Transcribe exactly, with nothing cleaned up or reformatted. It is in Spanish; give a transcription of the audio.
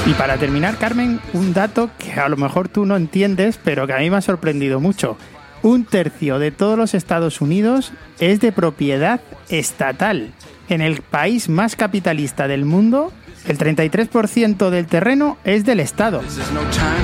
Y para terminar, Carmen, un dato que a lo mejor tú no entiendes, pero que a mí me ha sorprendido mucho. Un tercio de todos los Estados Unidos es de propiedad estatal. En el país más capitalista del mundo, el treinta y tres por ciento del terreno es del Estado.